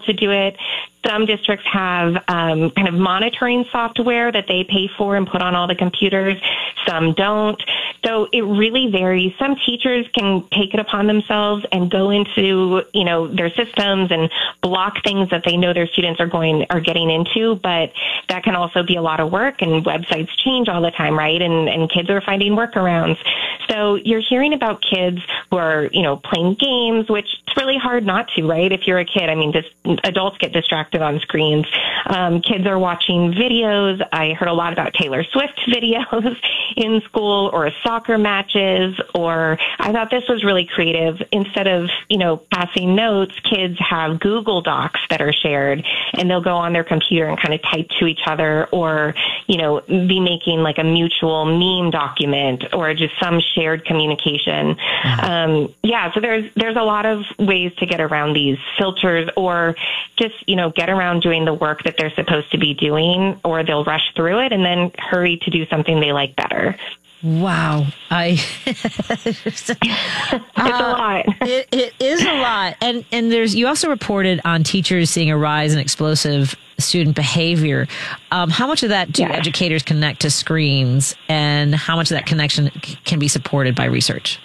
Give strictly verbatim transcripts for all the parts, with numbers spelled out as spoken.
to do it. Some districts have um, kind of monitoring software that they pay for and put on all the computers. Some don't. So it really varies. Some teachers can take it upon themselves and go into, you know, their systems and block things that they know their students are going are getting into. But that can also be a lot of work, and websites change all the time, right? And and kids are finding workarounds. So you're hearing about kids who are, you know, playing games, which it's really hard not to, right? If you're a kid, I mean, just adults get distracted on screens. Um, kids are watching videos. I heard a lot about Taylor Swift videos in school, or soccer matches, or I thought this was really creative. Instead of, you know, passing notes, kids have Google Docs that are shared, and they'll go on their computer and kind of type to each other, or, you know, be making like a mutual meme document, or just some shared communication. Mm-hmm. Um, yeah, so there's there's a lot of ways to get around these filters, or just, you know, get around doing the work that they're supposed to be doing, or they'll rush through it and then hurry to do something they like better. Wow. I It's uh, a lot. It, it is a lot. And and there's you also reported on teachers seeing a rise in explosive student behavior. Um, how much of that do yeah. educators connect to screens, and how much of that connection can be supported by research?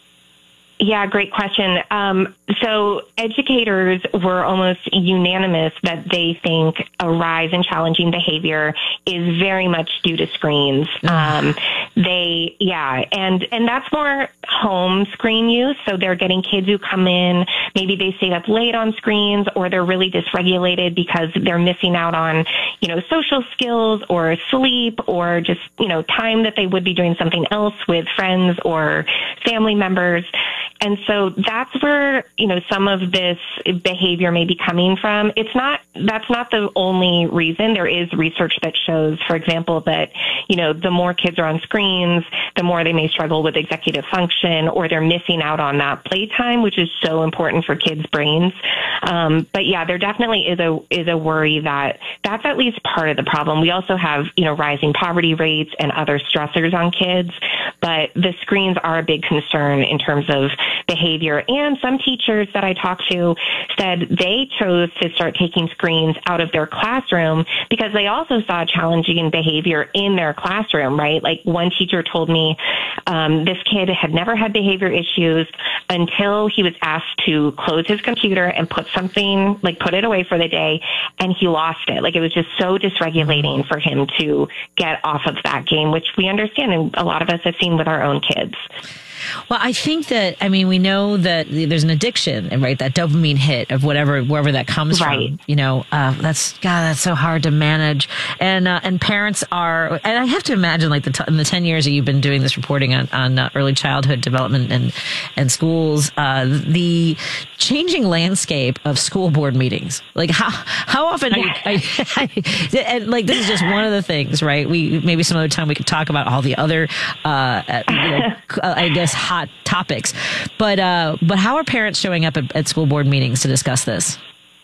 Yeah, great question. Um, so educators were almost unanimous that they think a rise in challenging behavior is very much due to screens. Um, they, yeah, and, and that's more home screen use. So they're getting kids who come in, maybe they stay up late on screens, or they're really dysregulated because they're missing out on, you know, social skills or sleep, or just, you know, time that they would be doing something else with friends or family members. And so that's where, you know, some of this behavior may be coming from. It's not, that's not the only reason. There is research that shows, for example, that, you know, the more kids are on screens, the more they may struggle with executive function, or they're missing out on that playtime, which is so important for kids' brains. Um, but yeah, there definitely is a, is a worry that that's at least part of the problem. We also have, you know, rising poverty rates and other stressors on kids, but the screens are a big concern in terms of behavior. And some teachers that I talked to said they chose to start taking screens out of their classroom because they also saw challenging behavior in their classroom, right? Like one teacher told me um, this kid had never had behavior issues until he was asked to close his computer and put something, like put it away for the day, and he lost it. Like it was just so dysregulating for him to get off of that game, which we understand, and a lot of us have seen with our own kids. Well, I think that, I mean, we know that there's an addiction, right? That dopamine hit of whatever, wherever that comes right. from, you know, uh, that's, God, that's so hard to manage. And, uh, and parents are, and I have to imagine like the, t- in the ten years that you've been doing this reporting on, on uh, early childhood development and, and schools, uh, the changing landscape of school board meetings. Like how, how often, yeah. I, I, I, and like, this is just one of the things, right? We, maybe some other time we could talk about all the other, uh, you know, I guess, hot topics, but uh, but how are parents showing up at, at school board meetings to discuss this?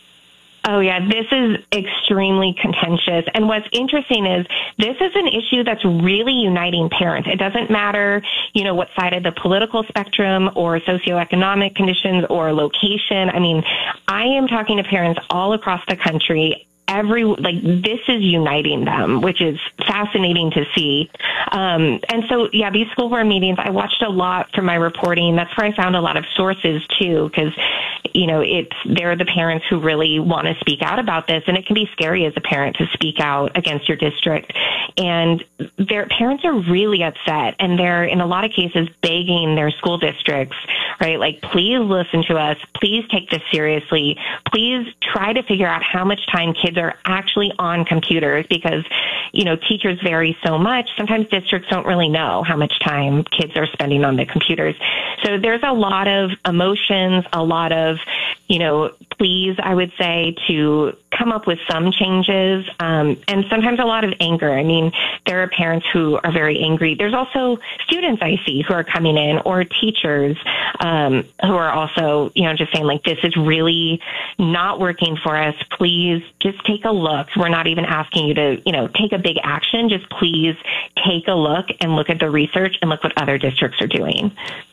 Oh, yeah, this is extremely contentious. And what's interesting is this is an issue that's really uniting parents. It doesn't matter, you know, what side of the political spectrum or socioeconomic conditions or location. I mean, I am talking to parents all across the country. Every, like, this is uniting them, which is fascinating to see. Um, and so, yeah, these school board meetings, I watched a lot for my reporting. That's where I found a lot of sources, too, because, you know, it's, they're the parents who really want to speak out about this. And it can be scary as a parent to speak out against your district. And their parents are really upset. And they're, in a lot of cases, begging their school districts, right? Like, please listen to us. Please take this seriously. Please try to figure out how much time kids are actually on computers, because, you know, teachers vary so much. Sometimes districts don't really know how much time kids are spending on the computers. So there's a lot of emotions, a lot of, you know, pleas, I would say, to come up with some changes, um, and sometimes a lot of anger. I mean, there are parents who are very angry. There's also students I see who are coming in, or teachers um, who are also, you know, just saying, like, this is really not working for us. Please just take a look. We're not even asking you to, you know, take a big action. Just please take a look and look at the research and look what other districts are doing.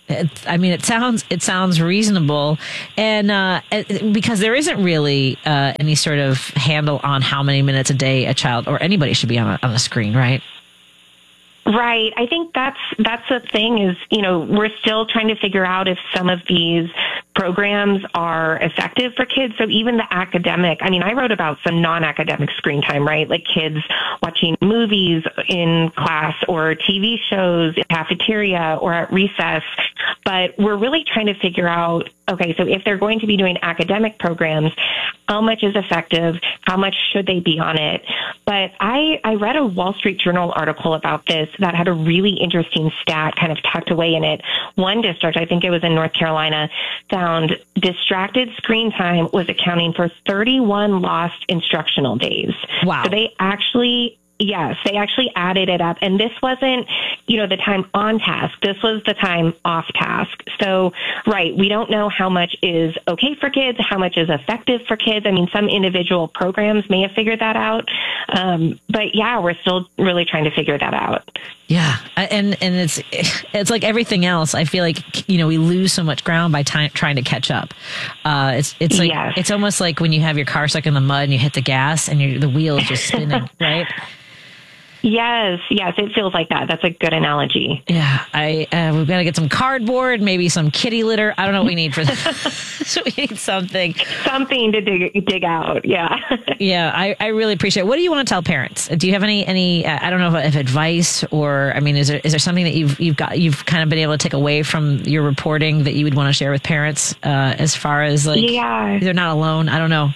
It, I mean, it sounds it sounds reasonable, and uh, because there isn't really uh, any sort of handle on how many minutes a day a child or anybody should be on a, on a screen, right? Right. I think that's that's the thing is, you know, we're still trying to figure out if some of these programs are effective for kids. So even the academic, I mean, I wrote about some non-academic screen time, right? Like kids watching movies in class or T V shows in cafeteria or at recess. But we're really trying to figure out, okay, so if they're going to be doing academic programs, how much is effective? How much should they be on it? But I, I read a Wall Street Journal article about this that had a really interesting stat kind of tucked away in it. One district, I think it was in North Carolina, found distracted screen time was accounting for thirty-one lost instructional days. Wow. So they actually... Yes, they actually added it up. And this wasn't, you know, the time on task. This was the time off task. So, right, we don't know how much is okay for kids, how much is effective for kids. I mean, some individual programs may have figured that out. Um, but yeah, we're still really trying to figure that out. Yeah. And, and it's, it's like everything else. I feel like, you know, we lose so much ground by time, trying to catch up. Uh, it's, it's like, yes. It's almost like when you have your car stuck in the mud and you hit the gas and you the wheel is just spinning, right? Yes, yes, it feels like that. That's a good analogy. Yeah, I uh, we've got to get some cardboard, maybe some kitty litter. I don't know what we need for that. So we need something. Something to dig, dig out, yeah. Yeah, I, I really appreciate it. What do you want to tell parents? Do you have any, any uh, I don't know, if, if advice or, I mean, is there is there something that you've you've got, you've kind of been able to take away from your reporting that you would want to share with parents uh, as far as like, yeah. they're not alone? I don't know.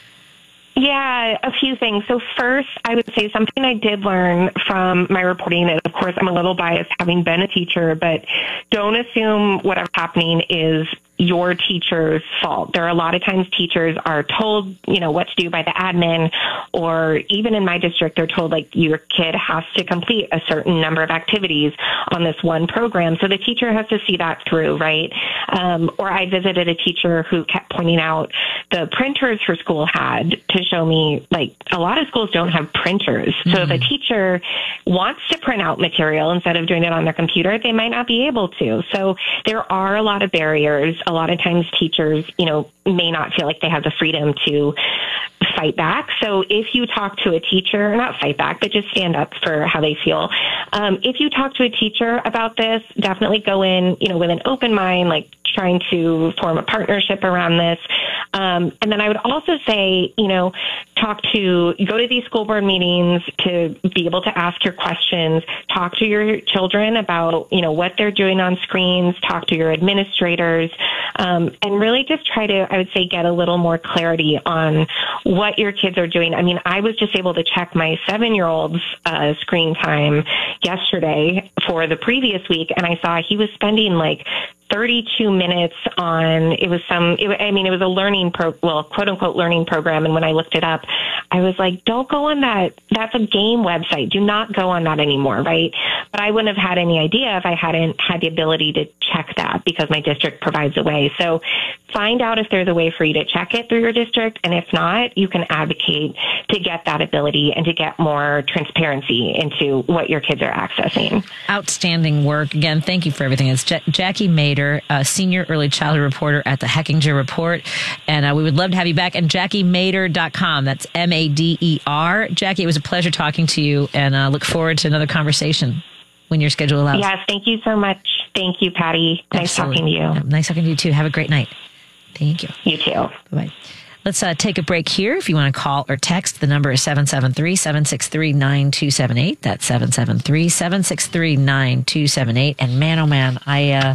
Yeah, a few things. So first, I would say something I did learn from my reporting, and of course I'm a little biased having been a teacher, but don't assume whatever's happening is your teacher's fault. There are a lot of times teachers are told, you know, what to do by the admin, or even in my district, they're told like your kid has to complete a certain number of activities on this one program. So the teacher has to see that through, right? Um, or I visited a teacher who kept pointing out the printers her school had to show me like a lot of schools don't have printers. Mm-hmm. So if a teacher wants to print out material instead of doing it on their computer, they might not be able to. So there are a lot of barriers. A lot of times teachers, you know, may not feel like they have the freedom to fight back. So if you talk to a teacher, not fight back, but just stand up for how they feel. Um, if you talk to a teacher about this, definitely go in, you know, with an open mind, like trying to form a partnership around this. Um, and then I would also say, you know, talk to, go to these school board meetings to be able to ask your questions, talk to your children about, you know, what they're doing on screens, talk to your administrators, um, and really just try to, I would say, get a little more clarity on what your kids are doing. I mean, I was just able to check my seven-year-old's uh, screen time yesterday for the previous week, and I saw he was spending like thirty-two minutes on, it was some, it, I mean, it was a learning, pro, well, quote unquote learning program. And when I looked it up, I was like, don't go on that. That's a game website. Do not go on that anymore, right? But I wouldn't have had any idea if I hadn't had the ability to check that because my district provides a way. So find out if there's a way for you to check it through your district. And if not, you can advocate to get that ability and to get more transparency into what your kids are accessing. Outstanding work. Again, thank you for everything. It's J- Jackie Mader, a senior early childhood reporter at the Hechinger Report. And uh, we would love to have you back. And Jackie Mader dot com. That's M A D E R. Jackie, it was a pleasure talking to you, and uh, look forward to another conversation when your schedule allows. Yes, thank you so much. Thank you, Patty. Nice Absolutely. talking to you. Yeah, nice talking to you, too. Have a great night. Thank you. You too. Bye-bye. Let's uh, take a break here. If you want to call or text, the number is seven seven three, seven six three, nine two seven eight. That's seven seven three, seven six three, nine two seven eight. And man, oh man, I uh,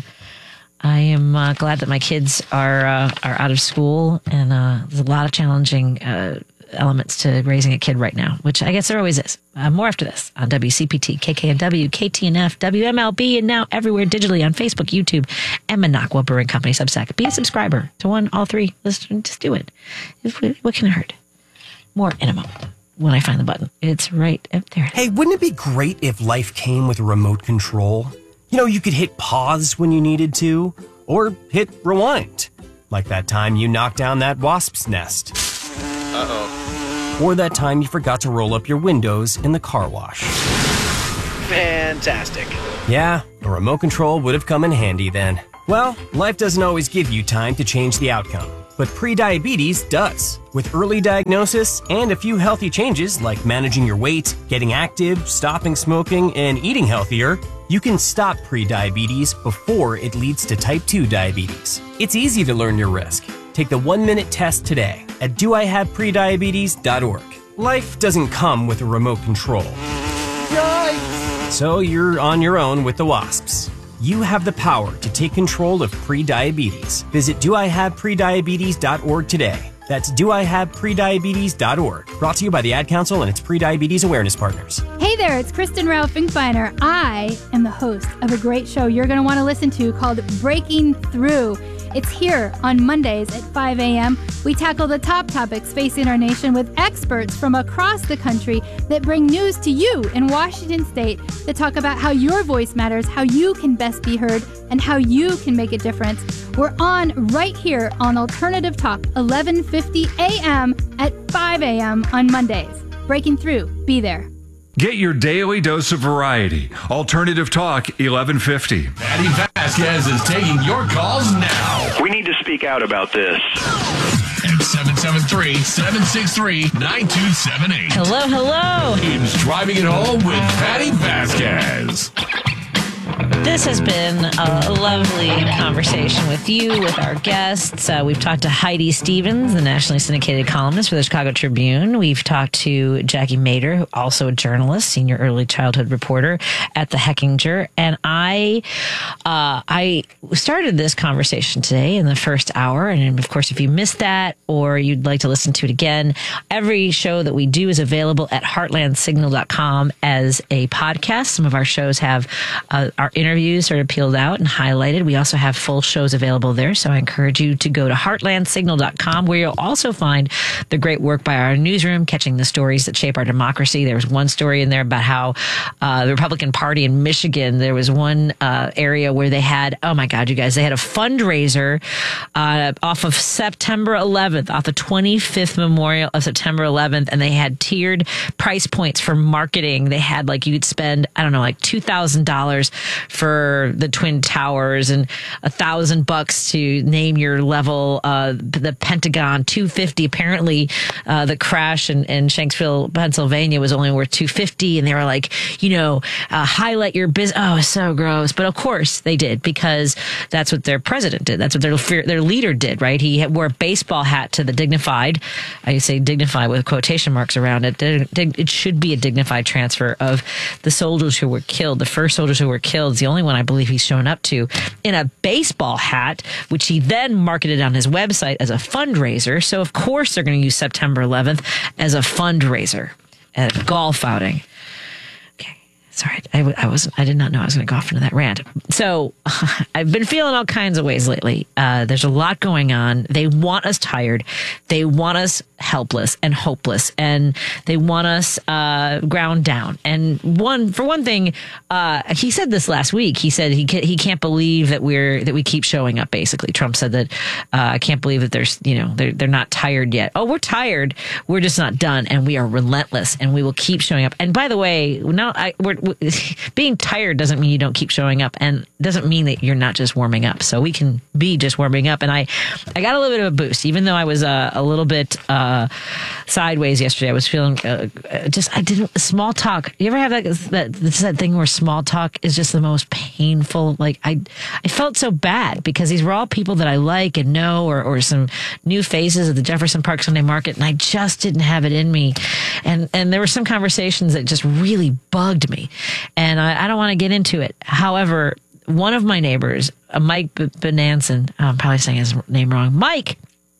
I am uh, glad that my kids are uh, are out of school, and uh, there's a lot of challenging uh, elements to raising a kid right now, which I guess there always is. Uh, more after this on W C P T, K K N W, K T N F, W M L B, and now everywhere digitally on Facebook, YouTube, and Minocqua Brewing Company Substack. Be a subscriber to one, all three. Listen, just do it. What can it hurt? More in a moment when I find the button. It's right up there. Hey, wouldn't it be great if life came with a remote control? You know, you could hit pause when you needed to, or hit rewind. Like that time you knocked down that wasp's nest. Uh-oh. Or that time you forgot to roll up your windows in the car wash. Fantastic. Yeah, a remote control would have come in handy then. Well, life doesn't always give you time to change the outcome, but prediabetes does. With early diagnosis and a few healthy changes like managing your weight, getting active, stopping smoking, and eating healthier, you can stop prediabetes before it leads to type two diabetes. It's easy to learn your risk. Take the one-minute test today at do I have prediabetes dot org. Life doesn't come with a remote control. Yikes! So you're on your own with the WASPs. You have the power to take control of prediabetes. Visit do I have prediabetes dot org today. That's do I have prediabetes dot org. Brought to you by the Ad Council and its Prediabetes Awareness Partners. Hey there, it's Kristen Rao Finkbeiner. I am the host of a great show you're going to want to listen to called Breaking Through. It's here on Mondays at five a.m. We tackle the top topics facing our nation with experts from across the country that bring news to you in Washington State that talk about how your voice matters, how you can best be heard, and how you can make a difference. We're on right here on Alternative Talk, eleven fifty a.m. at five a.m. on Mondays. Breaking Through. Be there. Get your daily dose of variety. Alternative Talk, eleven fifty. Patty Vasquez is taking your calls now. We need to speak out about this. At seven seven three, seven six three, nine two seven eight. Hello, hello. It's Driving It Home with Patty Vasquez. This has been a lovely conversation with you, with our guests. Uh, we've talked to Heidi Stevens, the nationally syndicated columnist for the Chicago Tribune. We've talked to Jackie Mader, also a journalist, senior early childhood reporter at the Heckinger. And I, uh, I started this conversation today in the first hour. And of course, if you missed that or you'd like to listen to it again, every show that we do is available at heartland signal dot com as a podcast. Some of our shows have uh, our interviews sort of peeled out and highlighted. We also have full shows available there. So I encourage you to go to heartland signal dot com, where you'll also find the great work by our newsroom, catching the stories that shape our democracy. There was one story in there about how uh, the Republican Party in Michigan, there was one uh, area where they had, oh my God, you guys, they had a fundraiser uh, off of September eleventh, off the twenty-fifth memorial of September eleventh, and they had tiered price points for marketing. They had like, you'd spend, I don't know, like two thousand dollars for the Twin Towers and a thousand bucks to name your level, uh, the Pentagon, two fifty. Apparently, uh, the crash in, in Shanksville, Pennsylvania was only worth two fifty. And they were like, you know, uh, highlight your business. Oh, it's so gross. But of course they did, because that's what their president did. That's what their, their leader did, right? He wore a baseball hat to the dignified, I say dignified with quotation marks around it. It should be a dignified transfer of the soldiers who were killed, the first soldiers who were killed. Is the only one I believe he's shown up to, in a baseball hat, which he then marketed on his website as a fundraiser. So of course they're going to use September eleventh as a fundraiser at golf outing. Okay, sorry, I, I wasn't. I did not know I was going to go off into that rant. So I've been feeling all kinds of ways lately. Uh, there's a lot going on. They want us tired. They want us helpless and hopeless, and they want us uh, ground down. And one, for one thing, uh, he said this last week. He said he can't, he can't believe that we're that we keep showing up. Basically, Trump said that uh, I can't believe that there's you know they're they're not tired yet. Oh, we're tired. We're just not done, and we are relentless, and we will keep showing up. And by the way, no, I, we're, we're, being tired doesn't mean you don't keep showing up, and doesn't mean that you're not just warming up. So we can be just warming up. And I I got a little bit of a boost, even though I was uh, a little bit. Uh, Uh, sideways yesterday. I was feeling uh, just, I didn't, small talk. You ever have that, that, that thing where small talk is just the most painful? Like I, I felt so bad because these were all people that I like and know, or, or some new faces at the Jefferson Park Sunday Market. And I just didn't have it in me. And, and there were some conversations that just really bugged me, and I, I don't want to get into it. However, one of my neighbors, uh, Mike B- Benanson, I'm probably saying his name wrong. Mike,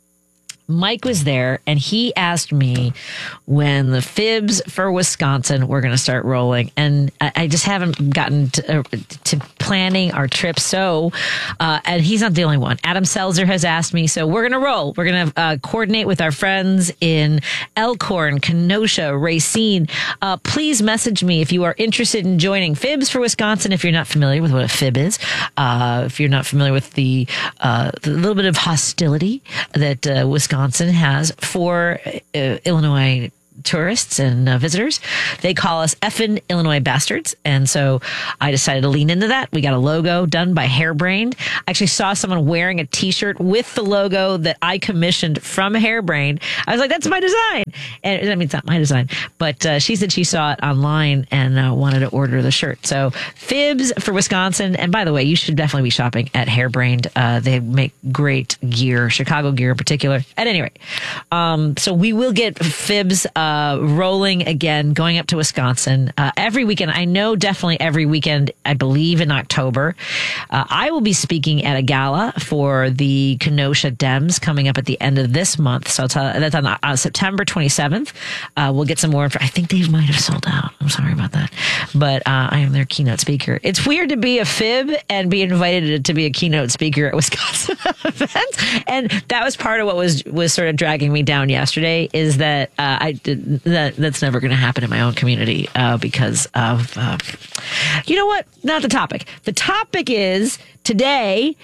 Mike was there, and he asked me when the fibs for Wisconsin were going to start rolling. And I, I just haven't gotten to, uh, to planning our trip. So, uh, and he's not the only one. Adam Selzer has asked me. So we're going to roll. We're going to uh, coordinate with our friends in Elkhorn, Kenosha, Racine. Uh, please message me if you are interested in joining Fibs for Wisconsin. If you're not familiar with what a fib is, uh, if you're not familiar with the, uh, the little bit of hostility that uh, Wisconsin Wisconsin has for uh, Illinois tourists and uh, visitors. They call us effing Illinois bastards. And so I decided to lean into that. We got a logo done by Hairbrained. I actually saw someone wearing a t-shirt with the logo that I commissioned from Hairbrained. I was like, that's my design. And I mean, it's not my design, but uh, she said she saw it online and uh, wanted to order the shirt. So fibs for Wisconsin. And by the way, you should definitely be shopping at Hairbrained. Uh, they make great gear, Chicago gear in particular. At any rate, um, so we will get fibs uh, rolling again, going up to Wisconsin uh, every weekend. I know definitely every weekend, I believe in October. Uh, I will be speaking at a gala for the Kenosha Dems coming up at the end of this month. So it's, uh, that's on uh, September twenty-seventh. Uh, we'll get some more info. I think they might have sold out. I'm sorry about that. But uh, I am their keynote speaker. It's weird to be a fib and be invited to be a keynote speaker at Wisconsin events. And that was part of what was, was sort of dragging me down yesterday is that uh, I did, that that's never going to happen in my own community uh, because of, uh, you know what? Not the topic. The topic is today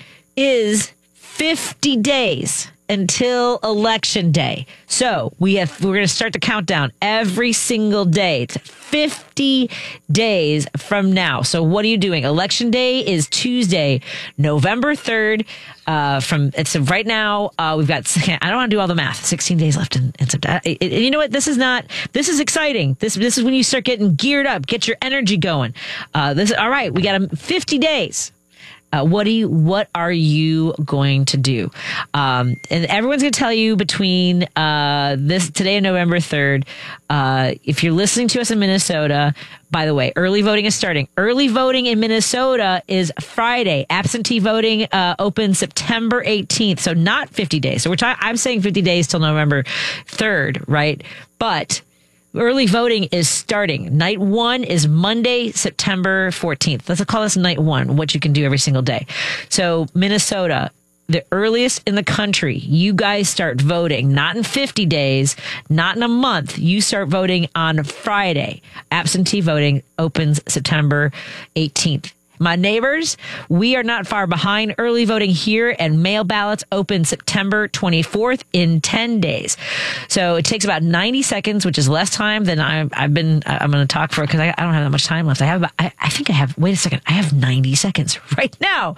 is fifty days until election day. So we have, we're going to start the countdown every single day. It's fifty days from now. So what are you doing? Election day is Tuesday, November third. Uh, from it's right now, uh, we've got, I don't want to do all the math, sixteen days left in, in September. It, it, you know what? This is not, this is exciting. This, this is when you start getting geared up, get your energy going. Uh, this, all right, we got fifty days. Uh, what do you, what are you going to do? Um, and everyone's going to tell you between, uh, this today and November third, uh, if you're listening to us in Minnesota, by the way, early voting is starting. Early voting in Minnesota is Friday. Absentee voting, uh, opens September eighteenth. So not fifty days. So we're talking, I'm saying fifty days till November third, right? But early voting is starting. Night one is Monday, September fourteenth. Let's call this night one, what you can do every single day. So Minnesota, the earliest in the country, you guys start voting, not in fifty days, not in a month. You start voting on Friday. Absentee voting opens September eighteenth. My neighbors, we are not far behind. Early voting here and mail ballots open September twenty-fourth in ten days. So it takes about ninety seconds, which is less time than I've, I've been, I'm going to talk for because I, I don't have that much time left. I have, I, I think I have, wait a second, I have ninety seconds right now.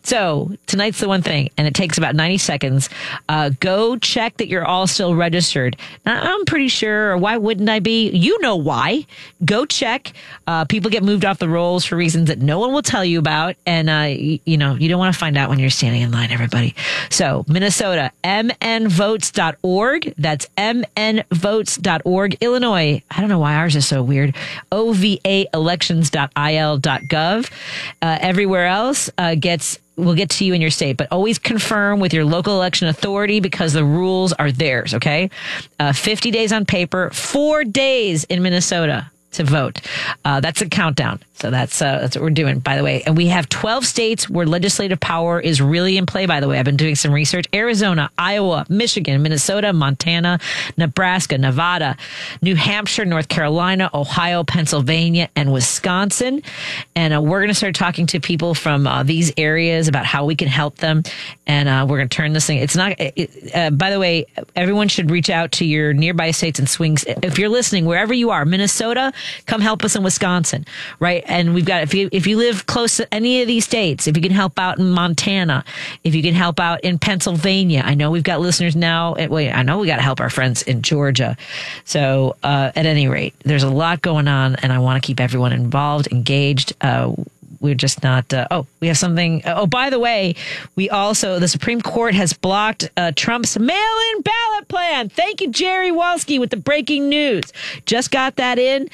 So tonight's the one thing, and it takes about ninety seconds. Uh, go check that you're all still registered. Now, I'm pretty sure, or why wouldn't I be? You know why. Go check. Uh, people get moved off the rolls for reasons that no one will tell you about, and uh you, you know you don't want to find out when you're standing in line, everybody. So Minnesota, m n votes dot org. That's m n votes dot org. Illinois, I don't know why ours is so weird, o v a elections dot i l dot gov. Uh, everywhere else uh, gets will get to you in your state, but always confirm with your local election authority because the rules are theirs. Okay, uh, fifty days on paper, four days in Minnesota to vote. Uh, that's a countdown. So that's uh, that's what we're doing, by the way. And we have twelve states where legislative power is really in play, by the way. I've been doing some research. Arizona, Iowa, Michigan, Minnesota, Montana, Nebraska, Nevada, New Hampshire, North Carolina, Ohio, Pennsylvania, and Wisconsin. And uh, we're going to start talking to people from uh, these areas about how we can help them. And uh, we're going to turn this thing. It's not, it, uh, by the way, everyone should reach out to your nearby states and swings. If you're listening, wherever you are, Minnesota, come help us in Wisconsin, right? And we've got, if you, if you live close to any of these states, if you can help out in Montana, if you can help out in Pennsylvania, I know we've got listeners now. Wait, I know we got to help our friends in Georgia. So, uh, at any rate, there's a lot going on and I want to keep everyone involved, engaged. Uh, We're just not, uh, oh, we have something. Oh, by the way, we also, the Supreme Court has blocked uh, Trump's mail-in ballot plan. Thank you, Jerry Walski, with the breaking news. Just got that in.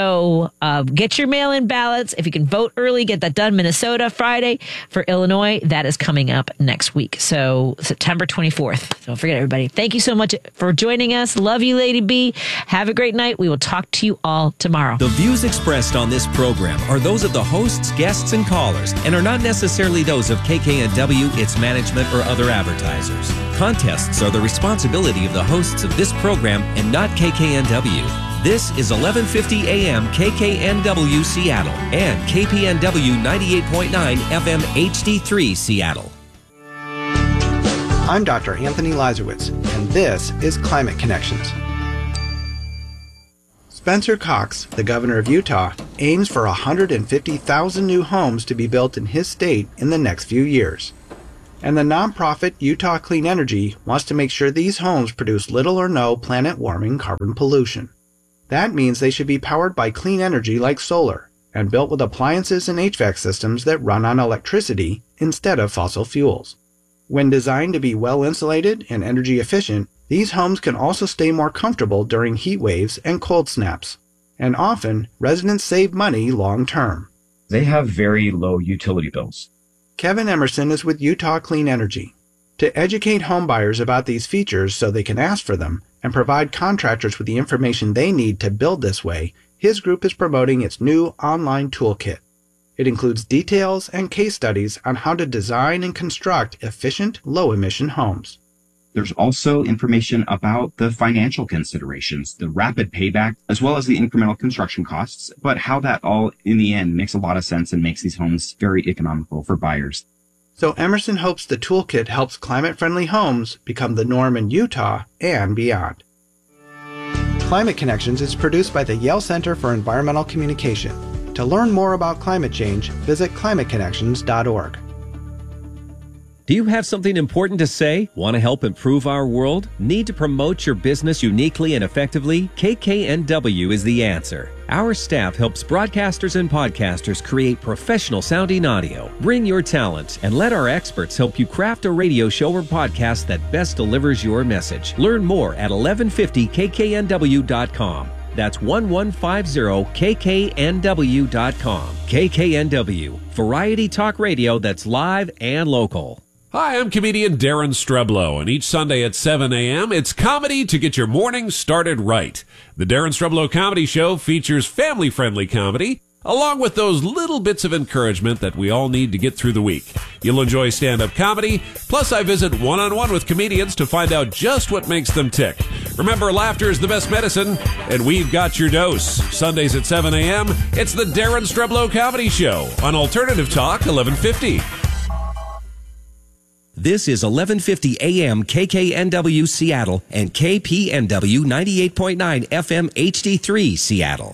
So uh, get your mail-in ballots. If you can vote early, get that done. Minnesota, Friday. For Illinois, that is coming up next week. So September twenty-fourth. Don't forget, everybody. Thank you so much for joining us. Love you, Lady B. Have a great night. We will talk to you all tomorrow. The views expressed on this program are those of the hosts, guests, guests and callers and are not necessarily those of K K N W, its management, or other advertisers. Contests are the responsibility of the hosts of this program and not K K N W. This is eleven fifty A M K K N W Seattle and K P N W ninety-eight point nine F M H D three Seattle. I'm Doctor Anthony Lazarowitz, and this is Climate Connections. Spencer Cox, the governor of Utah, aims for one hundred fifty thousand new homes to be built in his state in the next few years. And the nonprofit Utah Clean Energy wants to make sure these homes produce little or no planet-warming carbon pollution. That means they should be powered by clean energy like solar and built with appliances and H V A C systems that run on electricity instead of fossil fuels. When designed to be well insulated and energy efficient, these homes can also stay more comfortable during heat waves and cold snaps. And often, residents save money long term. They have very low utility bills. Kevin Emerson is with Utah Clean Energy. To educate homebuyers about these features so they can ask for them and provide contractors with the information they need to build this way, his group is promoting its new online toolkit. It includes details and case studies on how to design and construct efficient, low-emission homes. There's also information about the financial considerations, the rapid payback, as well as the incremental construction costs, but how that all, in the end, makes a lot of sense and makes these homes very economical for buyers. So Emerson hopes the toolkit helps climate-friendly homes become the norm in Utah and beyond. Climate Connections is produced by the Yale Center for Environmental Communication. To learn more about climate change, visit climate connections dot org. Do you have something important to say? Want to help improve our world? Need to promote your business uniquely and effectively? K K N W is the answer. Our staff helps broadcasters and podcasters create professional sounding audio. Bring your talent and let our experts help you craft a radio show or podcast that best delivers your message. Learn more at eleven fifty K K N W dot com. That's eleven fifty K K N W dot com. K K N W, variety talk radio that's live and local. Hi, I'm comedian Darren Streblow, and each Sunday at seven a.m., it's comedy to get your morning started right. The Darren Streblow Comedy Show features family-friendly comedy, along with those little bits of encouragement that we all need to get through the week. You'll enjoy stand-up comedy, plus I visit one-on-one with comedians to find out just what makes them tick. Remember, laughter is the best medicine, and we've got your dose. Sundays at seven a.m., it's the Darren Streblow Comedy Show on Alternative Talk eleven fifty. This is eleven fifty A M K K N W Seattle and K P N W ninety-eight point nine F M H D three Seattle.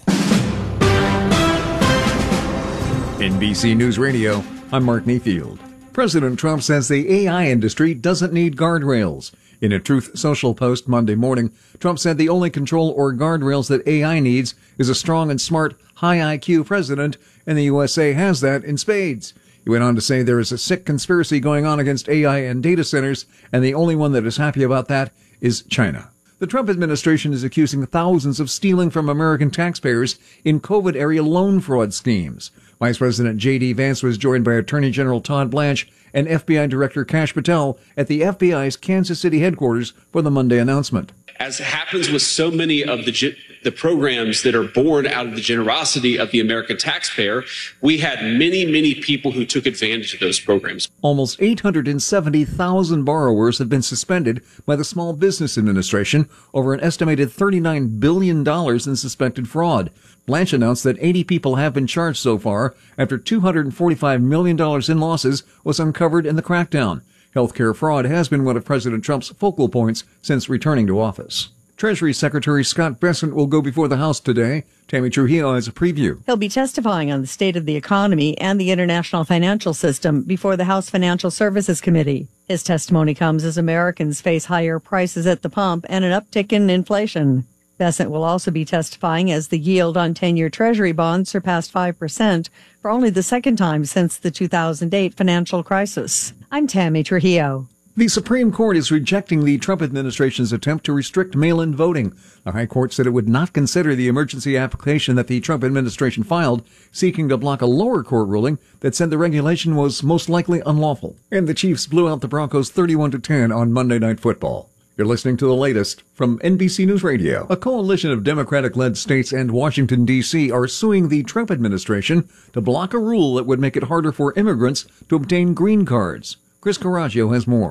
N B C News Radio, I'm Mark Mayfield. President Trump says the A I industry doesn't need guardrails. In a Truth Social post Monday morning, Trump said the only control or guardrails that A I needs is a strong and smart, high I Q president, and the U S A has that in spades. He went on to say there is a sick conspiracy going on against A I and data centers, and the only one that is happy about that is China. The Trump administration is accusing thousands of stealing from American taxpayers in COVID-era loan fraud schemes. Vice President J D. Vance was joined by Attorney General Todd Blanche and F B I Director Kash Patel at the F B I's Kansas City headquarters for the Monday announcement. As happens with so many of the the programs that are born out of the generosity of the American taxpayer, we had many, many people who took advantage of those programs. Almost eight hundred seventy thousand borrowers have been suspended by the Small Business Administration over an estimated thirty-nine billion dollars in suspected fraud. Blanche announced that eighty people have been charged so far after two hundred forty-five million dollars in losses was uncovered in the crackdown. Healthcare fraud has been one of President Trump's focal points since returning to office. Treasury Secretary Scott Bessent will go before the House today. Tammy Trujillo has a preview. He'll be testifying on the state of the economy and the international financial system before the House Financial Services Committee. His testimony comes as Americans face higher prices at the pump and an uptick in inflation. Bessent will also be testifying as the yield on ten-year Treasury bonds surpassed five percent for only the second time since the two thousand eight financial crisis. I'm Tammy Trujillo. The Supreme Court is rejecting the Trump administration's attempt to restrict mail-in voting. The High Court said it would not consider the emergency application that the Trump administration filed, seeking to block a lower court ruling that said the regulation was most likely unlawful. And the Chiefs blew out the Broncos thirty-one to ten on Monday Night Football. You're listening to the latest from N B C News Radio. A coalition of Democratic-led states and Washington, D C are suing the Trump administration to block a rule that would make it harder for immigrants to obtain green cards. Chris Caraggio has more.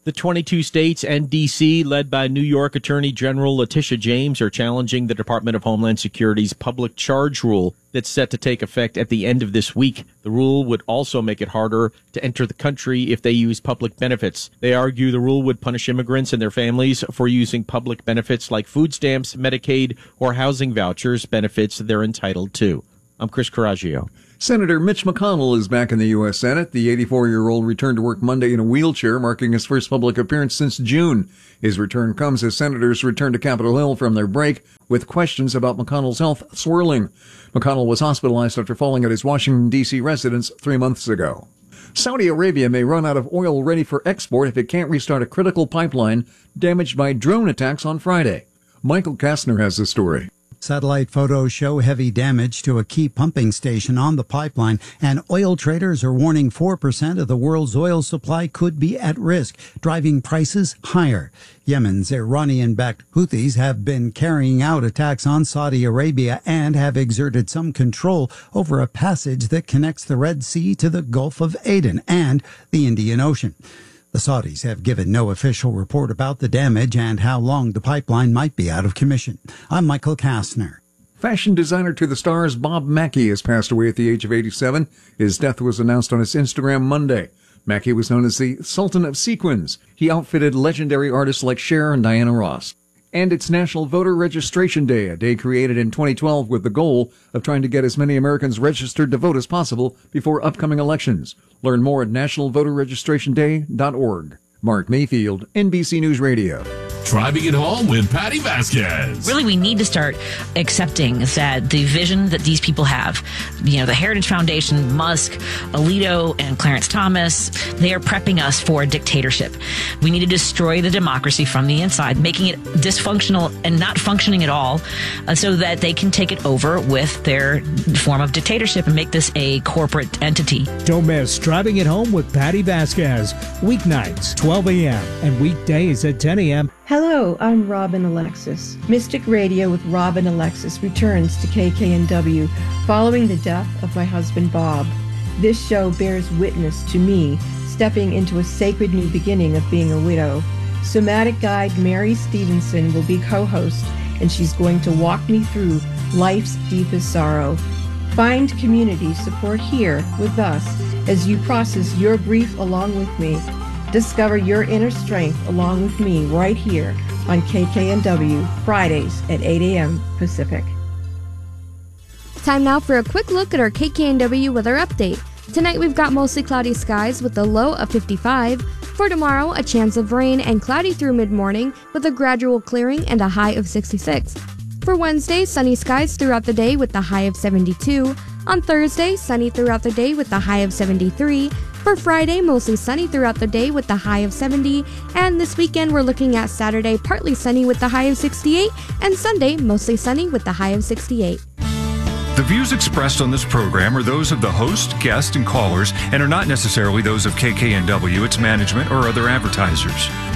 The twenty-two states and D C, led by New York Attorney General Letitia James, are challenging the Department of Homeland Security's public charge rule that's set to take effect at the end of this week. The rule would also make it harder to enter the country if they use public benefits. They argue the rule would punish immigrants and their families for using public benefits like food stamps, Medicaid, or housing vouchers, benefits they're entitled to. I'm Chris Coraggio. Senator Mitch McConnell is back in the U S. Senate. The eighty-four-year-old returned to work Monday in a wheelchair, marking his first public appearance since June. His return comes as senators return to Capitol Hill from their break, with questions about McConnell's health swirling. McConnell was hospitalized after falling at his Washington, D C residence three months ago. Saudi Arabia may run out of oil ready for export if it can't restart a critical pipeline damaged by drone attacks on Friday. Michael Kastner has the story. Satellite photos show heavy damage to a key pumping station on the pipeline, and oil traders are warning four percent of the world's oil supply could be at risk, driving prices higher. Yemen's Iranian-backed Houthis have been carrying out attacks on Saudi Arabia and have exerted some control over a passage that connects the Red Sea to the Gulf of Aden and the Indian Ocean. The Saudis have given no official report about the damage and how long the pipeline might be out of commission. I'm Michael Kastner. Fashion designer to the stars Bob Mackie has passed away at the age of eighty-seven. His death was announced on his Instagram Monday. Mackie was known as the Sultan of Sequins. He outfitted legendary artists like Cher and Diana Ross. And it's National Voter Registration Day, a day created in twenty twelve with the goal of trying to get as many Americans registered to vote as possible before upcoming elections. Learn more at national voter registration day dot org. Mark Mayfield, N B C News Radio. Driving it home with Patty Vasquez. Really, we need to start accepting that the vision that these people have, you know, the Heritage Foundation, Musk, Alito, and Clarence Thomas, they are prepping us for a dictatorship. We need to destroy the democracy from the inside, making it dysfunctional and not functioning at all, uh, so that they can take it over with their form of dictatorship and make this a corporate entity. Don't miss Driving It Home with Patty Vasquez, weeknights, twelve a.m. and weekdays at ten a.m. Hello, I'm Robin Alexis. Mystic Radio with Robin Alexis returns to K K N W following the death of my husband Bob. This show bears witness to me stepping into a sacred new beginning of being a widow. Somatic guide Mary Stevenson will be co-host, and she's going to walk me through life's deepest sorrow. Find community support here with us as you process your grief along with me. Discover your inner strength along with me right here on K K N W, Fridays at eight a.m. Pacific. Time now for a quick look at our K K N W weather update. Tonight we've got mostly cloudy skies with a low of fifty-five. For tomorrow, a chance of rain and cloudy through mid-morning with a gradual clearing and a high of sixty-six. For Wednesday, sunny skies throughout the day with a high of seventy-two. On Thursday, sunny throughout the day with a high of seventy-three. For Friday, mostly sunny throughout the day with a high of seventy. And this weekend, we're looking at Saturday, partly sunny with a high of sixty-eight. And Sunday, mostly sunny with a high of sixty-eight. The views expressed on this program are those of the host, guest, and callers and are not necessarily those of K K N W, its management, or other advertisers.